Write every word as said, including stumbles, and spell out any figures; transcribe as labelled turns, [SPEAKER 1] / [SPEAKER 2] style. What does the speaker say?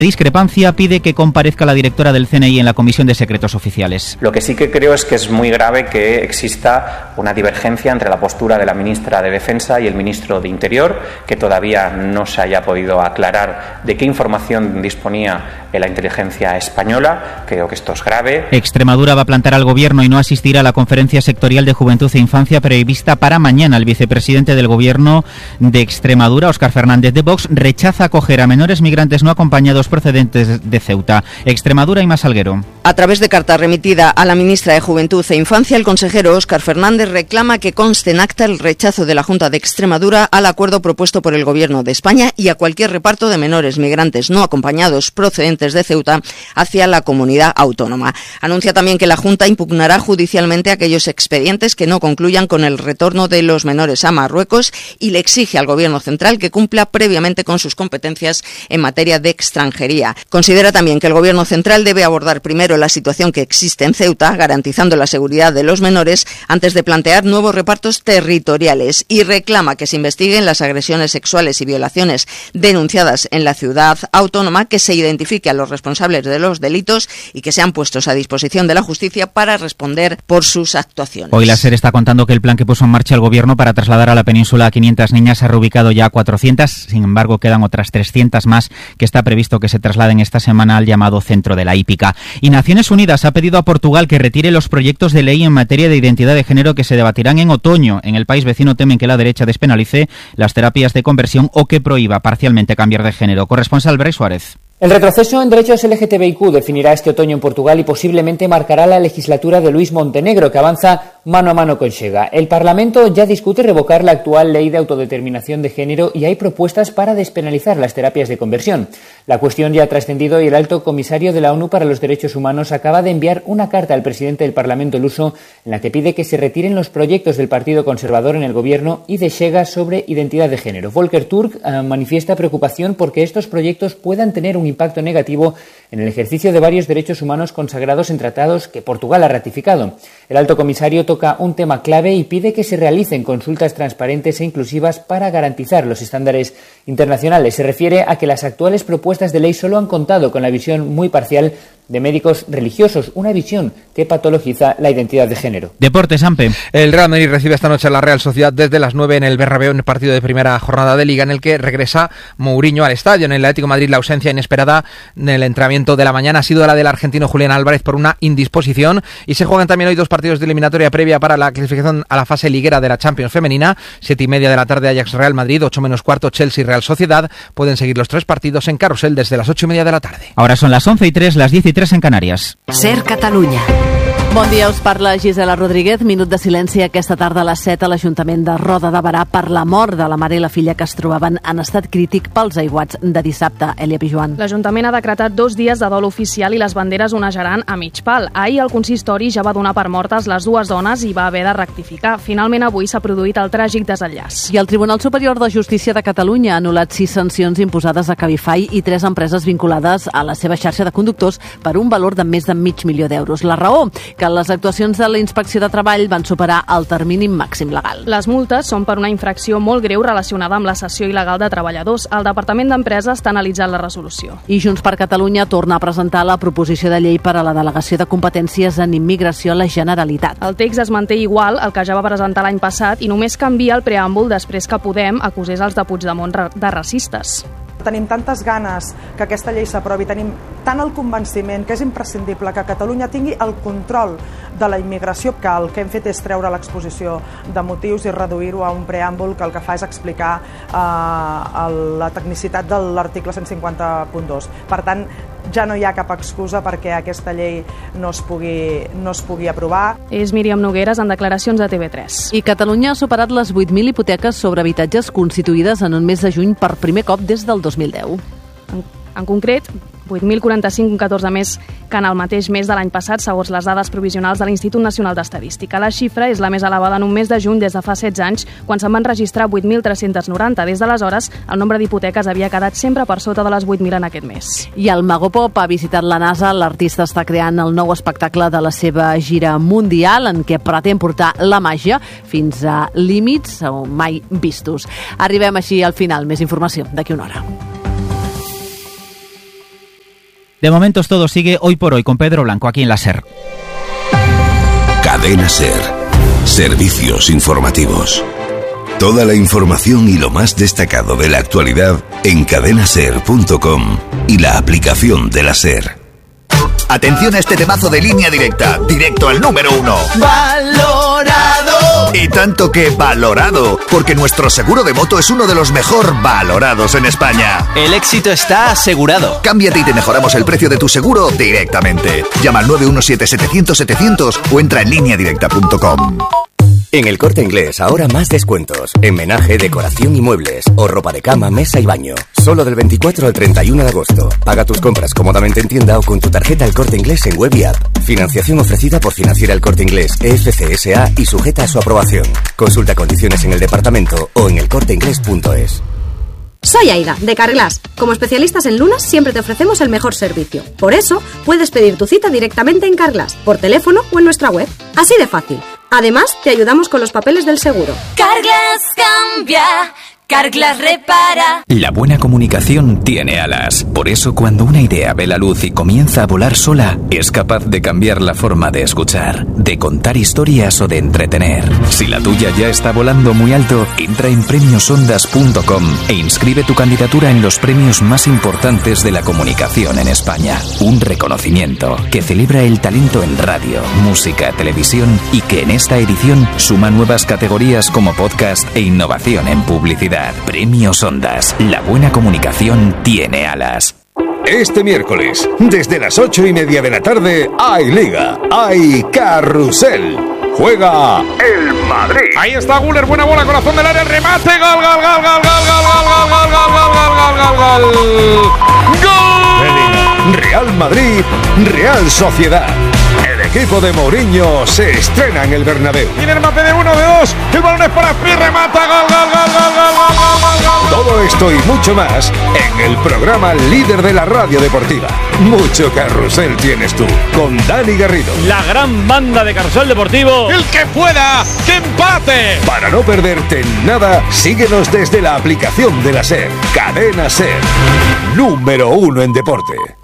[SPEAKER 1] discrepancia, pide que comparezca la directora del C N I en la Comisión de Secretos Oficiales.
[SPEAKER 2] Lo que sí que creo es que es muy grave que exista una divergencia entre la postura de la ministra de Defensa y el ministro de Interior, que todavía no se haya podido aclarar de qué información disponía la inteligencia española. Creo que esto es grave.
[SPEAKER 1] Extremadura va a plantar al Gobierno y no asistirá a la conferencia sectorial de Juventud e Infancia prevista para mañana. El vicepresidente del Gobierno de Extremadura, Óscar Fernández de Vox, rechaza acoger a menores migrantes no acompañados procedentes de Ceuta. Extremadura y Masalguero.
[SPEAKER 3] A través de carta remitida a la ministra de Juventud e Infancia, el consejero Óscar Fernández reclama que conste en acta el rechazo de la Junta de Extremadura al acuerdo propuesto por el Gobierno de España y a cualquier reparto de menores migrantes no acompañados procedentes de Ceuta hacia la comunidad autónoma. Anuncia también que la Junta impugnará judicialmente aquellos expedientes que no concluyan con el retorno de los menores a Marruecos y le exige al Gobierno central que cumpla previamente con sus competencias en materia de extranjería. Considera también que el Gobierno central debe abordar primero la situación que existe en Ceuta, garantizando la seguridad de los menores, antes de plantear nuevos repartos territoriales, y reclama que se investiguen las agresiones sexuales y violaciones denunciadas en la ciudad autónoma, que se identifique a los responsables de los delitos y que sean puestos a disposición de la justicia para responder por sus actuaciones.
[SPEAKER 1] Hoy la SER está contando que el plan que puso en marcha el Gobierno para trasladar a la península a quinientas niñas se ha reubicado ya a cuatrocientas, sin embargo quedan otras trescientas más que está previsto que se trasladen esta semana al llamado Centro de la Hípica. Y Naciones Unidas ha pedido a Portugal que retire los proyectos de ley en materia de identidad de género que se debatirán en otoño. En el país vecino temen que la derecha despenalice las terapias de conversión o que prohíba parcialmente cambiar de género. Corresponsal Brais Suárez.
[SPEAKER 4] El retroceso en derechos L G T B I Q definirá este otoño en Portugal y posiblemente marcará la legislatura de Luís Montenegro, que avanza mano a mano con Chega. El Parlamento ya discute revocar la actual ley de autodeterminación de género y hay propuestas para despenalizar las terapias de conversión. La cuestión ya ha trascendido y el alto comisario de la ONU para los Derechos Humanos acaba de enviar una carta al presidente del Parlamento luso en la que pide que se retiren los proyectos del Partido Conservador en el gobierno y de Chega sobre identidad de género. Volker Turk eh, manifiesta preocupación porque estos proyectos puedan tener un impacto negativo en el ejercicio de varios derechos humanos consagrados en tratados que Portugal ha ratificado. El alto comisario toca un tema clave y pide que se realicen consultas transparentes e inclusivas para garantizar los estándares internacionales. Se refiere a que las actuales propuestas de ley solo han contado con la visión muy parcial de médicos religiosos, una visión que patologiza la identidad de género.
[SPEAKER 1] Deportes, Ampe.
[SPEAKER 5] El Real Madrid recibe esta noche a la Real Sociedad desde las nueve en el Bernabéu en el partido de primera jornada de Liga en el que regresa Mourinho al estadio. En el Atlético de Madrid la ausencia inesperada en el entrenamiento de la mañana ha sido la del argentino Julián Álvarez por una indisposición y se juegan también hoy dos partidos de eliminatoria previa para la clasificación a la fase liguera de la Champions femenina. Siete y media de la tarde Ajax Real Madrid, ocho menos cuarto Chelsea Real Sociedad. Pueden seguir los tres partidos en Carrusel desde las ocho y media de la tarde.
[SPEAKER 1] Ahora son las once y tres, las diez y tres en Canarias.
[SPEAKER 6] SER Catalunya. Bon dia, us parla Gisela Rodríguez. Minut de silenci aquesta tarda a les set a l'Ajuntament de Roda de Berà per la mort de la mare i la filla que es trobaven en estat crític pels aiguats de dissabte. Elia Pijuan.
[SPEAKER 7] L'Ajuntament ha decretat dos dies de dol oficial i les banderes onejaran a mig pal. Ahir el consistori ja va donar per mortes les dues dones i va haver de rectificar. Finalment avui s'ha produït el tràgic desenllaç.
[SPEAKER 6] I el Tribunal Superior de Justícia de Catalunya ha anul·lat sis sancions imposades a Cabify i tres empreses vinculades a la seva xarxa de conductors per un valor de més de mig milió d'euros. La raó, que les actuacions de la Inspecció de Treball van superar el termini màxim legal.
[SPEAKER 7] Les multes són per una infracció molt greu relacionada amb la cessió il·legal de treballadors. El Departament d'Empresa està analitzant la resolució.
[SPEAKER 6] I Junts per Catalunya torna a presentar la proposició de llei per a la delegació de competències en immigració a la Generalitat.
[SPEAKER 7] El text es manté igual al que ja va presentar l'any passat i només canvia el preàmbul després que Podem acusés els de Puigdemont de racistes.
[SPEAKER 8] Tenim tantes ganes que aquesta llei s'aprovi, tenim tant el convenciment que és imprescindible que Catalunya tingui el control de la immigració, que el que hem fet és treure l'exposició de motius i reduir-ho a un preàmbul que el que fa és explicar eh, la tecnicitat de l'article cent cinquanta punt dos. Per tant, ja no hi ha cap excusa perquè aquesta llei no es pugui, no es pugui aprovar.
[SPEAKER 7] És Míriam Nogueres en declaracions a T V tres.
[SPEAKER 6] I Catalunya ha superat les vuit mil hipoteques sobre habitatges constituïdes en un mes de juny per primer cop des del dos mil deu.
[SPEAKER 7] En, en concret, vuit mil quaranta-cinc, un catorze més que en el mateix mes de l'any passat, segons les dades provisionals de l'Institut Nacional d'Estadística. La xifra és la més elevada en un mes de juny des de fa setze anys, quan se'n van registrar vuit mil tres-cents noranta. Des d'aleshores, el nombre d'hipoteques havia quedat sempre per sota de les vuit mil en aquest mes.
[SPEAKER 6] I el Mago Pop ha visitat la NASA. L'artista està creant el nou espectacle de la seva gira mundial, en què pretén portar la màgia fins a límits mai vistos. Arribem així al final. Més informació d'aquí una hora.
[SPEAKER 1] De momento todo sigue hoy por hoy con Pedro Blanco aquí en la SER.
[SPEAKER 9] Cadena SER. Servicios informativos. Toda la información y lo más destacado de la actualidad en cadena ser punto com y la aplicación de la SER.
[SPEAKER 10] Atención a este temazo de Línea Directa, directo al número uno. ¡Valorado! Y tanto que valorado, porque nuestro seguro de moto es uno de los mejor valorados en España.
[SPEAKER 11] El éxito está asegurado.
[SPEAKER 10] Cámbiate y te mejoramos el precio de tu seguro directamente. Llama al nueve uno siete setecientos setecientos o entra en línea directa punto com.
[SPEAKER 12] En El Corte Inglés ahora más descuentos. En menaje, decoración y muebles. O ropa de cama, mesa y baño. Solo del veinticuatro al treinta y uno de agosto. Paga tus compras cómodamente en tienda o con tu tarjeta El Corte Inglés en web y app. Financiación ofrecida por Financiera El Corte Inglés E F C S A y sujeta a su aprobación. Consulta condiciones en el departamento o en el corte inglés punto es.
[SPEAKER 13] Soy Aida, de Carglass. Como especialistas en lunas siempre te ofrecemos el mejor servicio. Por eso, puedes pedir tu cita directamente en Carglass, por teléfono o en nuestra web. Así de fácil. Además, te ayudamos con los papeles del seguro.
[SPEAKER 14] Carglass cambia, Carglass repara.
[SPEAKER 15] La buena comunicación tiene alas. Por eso, cuando una idea ve la luz y comienza a volar sola, es capaz de cambiar la forma de escuchar, de contar historias o de entretener. Si la tuya ya está volando muy alto, entra en premios ondas punto com e inscribe tu candidatura en los premios más importantes de la comunicación en España. Un reconocimiento que celebra el talento en radio, música, televisión y que en esta edición suma nuevas categorías como podcast e innovación en publicidad. Premios Ondas. La buena comunicación tiene alas.
[SPEAKER 16] Este miércoles, desde las ocho y media de la tarde, hay Liga, hay Carrusel. Juega el Madrid.
[SPEAKER 17] Ahí está Güler, buena bola, corazón del área, el remate, gol, gol, gol, gol, gol, gol, gol, gol, gol, gol, gol, gol, gol, gol.
[SPEAKER 16] ¡Gol! Real Madrid, Real Sociedad. El equipo de Mourinho se estrena en el Bernabéu.
[SPEAKER 17] Tiene el mate de uno, de dos. El balón es para Pi, remata, gol, gol, gol, gol, gol, gol, gol, gol.
[SPEAKER 16] Todo esto y mucho más en el programa líder de la radio deportiva. Mucho carrusel tienes tú, con Dani Garrido.
[SPEAKER 18] La gran banda de Carrusel Deportivo.
[SPEAKER 17] El que pueda, que empate.
[SPEAKER 16] Para no perderte nada, síguenos desde la aplicación de la SER. Cadena SER, número uno en deporte.